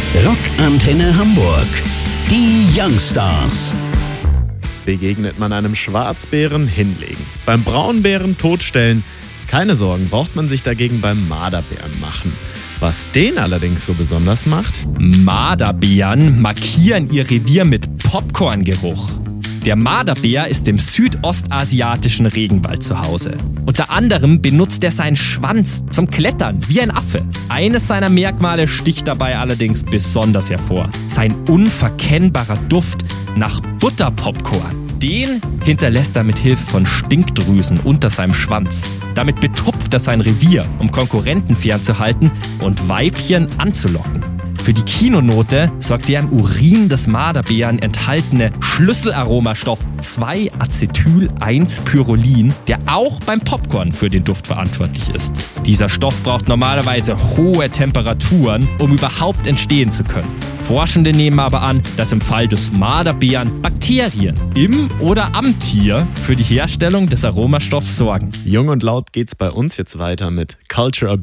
Rockantenne Hamburg. Die Youngstars. Begegnet man einem Schwarzbären, hinlegen. Beim Braunbären totstellen. Keine Sorgen, braucht man sich dagegen beim Marderbären machen. Was den allerdings so besonders macht? Marderbären markieren ihr Revier mit Popcorngeruch. Der Marderbär ist im südostasiatischen Regenwald zu Hause. Unter anderem benutzt er seinen Schwanz zum Klettern, wie ein Affe. Eines seiner Merkmale sticht dabei allerdings besonders hervor: sein unverkennbarer Duft nach Butterpopcorn. Den hinterlässt er mit Hilfe von Stinkdrüsen unter seinem Schwanz. Damit betupft er sein Revier, um Konkurrenten fernzuhalten und Weibchen anzulocken. Für die Kinonote sorgt der im Urin des Marderbären enthaltene Schlüsselaromastoff 2-Acetyl-1-Pyrrolin, der auch beim Popcorn für den Duft verantwortlich ist. Dieser Stoff braucht normalerweise hohe Temperaturen, um überhaupt entstehen zu können. Forschende nehmen aber an, dass im Fall des Marderbären Bakterien im oder am Tier für die Herstellung des Aromastoffs sorgen. Jung und laut geht's bei uns jetzt weiter mit Culture